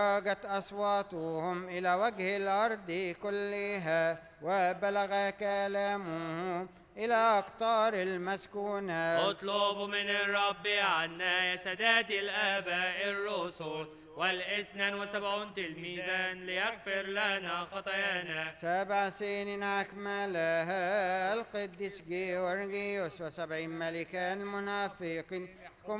جاءت أصواتهم إلى وجه الأرض كلها، وبلغ كلامهم إلى أقطار المسكونة. اطلبوا من الرب عنا يا سادات الآباء الرسل وال72 تلميذا ليغفر لنا خطايانا. 7 سنين أكملها القديس جيورجيوس، و70 ملكا منافقين